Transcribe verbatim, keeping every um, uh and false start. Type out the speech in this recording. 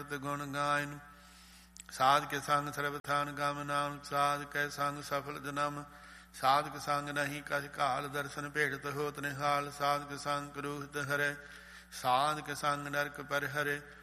ਗੁਣ ਗਾਇਨ। ਸਾਧ ਕੇ ਸੰਗ ਸਰਬ ਥਾਨ ਗਮ ਨਾਨਕ, ਸਾਧ ਕੈ ਸੰਗ ਸਫਲ ਜਨਮ। ਸਾਧਕ ਸੰਗ ਨਹੀਂ ਕਛ ਘਾਲ, ਦਰਸ਼ਨ ਭੇਟਤ ਹੋਤ ਨਿਹਾਲ। ਸਾਧਕ ਸੰਗ ਕਰੂਹਤ ਹਰੈ, ਸਾਧਕ ਸੰਗ ਨਰਕ ਪਰ ਹਰੇ।